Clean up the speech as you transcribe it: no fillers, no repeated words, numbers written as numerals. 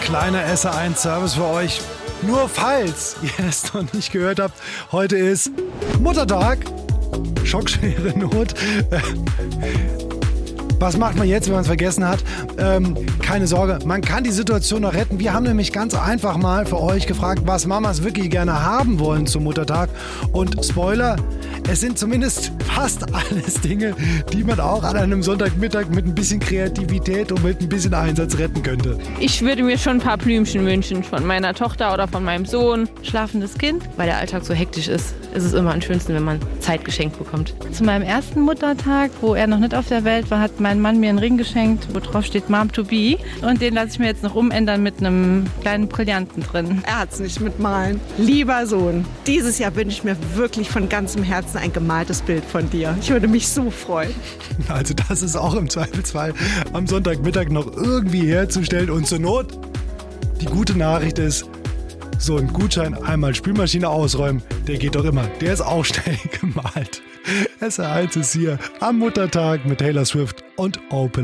Kleiner SR1-Service für euch. Nur falls ihr es noch nicht gehört habt, heute ist Muttertag. Schockschwere Not. Was macht man jetzt, wenn man es vergessen hat? Keine Sorge, man kann die Situation noch retten. Wir haben nämlich ganz einfach mal für euch gefragt, was Mamas wirklich gerne haben wollen zum Muttertag. Und Spoiler, es sind zumindest fast alles Dinge, die man auch an einem Sonntagmittag mit ein bisschen Kreativität und mit ein bisschen Einsatz retten könnte. Ich würde mir schon ein paar Blümchen wünschen von meiner Tochter oder von meinem Sohn. Schlafendes Kind, weil der Alltag so hektisch ist. Ist es immer am schönsten, wenn man Zeit geschenkt bekommt. Zu meinem ersten Muttertag, wo er noch nicht auf der Welt war, hat mein Mann mir einen Ring geschenkt, wo drauf steht Mom to be. Und den lasse ich mir jetzt noch umändern mit einem kleinen Brillanten drin. Er hat es nicht mit Malen. Lieber Sohn, dieses Jahr wünsche ich mir wirklich von ganzem Herzen ein gemaltes Bild von dir. Ich würde mich so freuen. Also das ist auch im Zweifelsfall am Sonntagmittag noch irgendwie herzustellen. Und zur Not, die gute Nachricht ist, so ein Gutschein einmal Spülmaschine ausräumen, der geht doch immer. Der ist auch schnell gemalt. SR1 ist hier am Muttertag mit Taylor Swift und Open.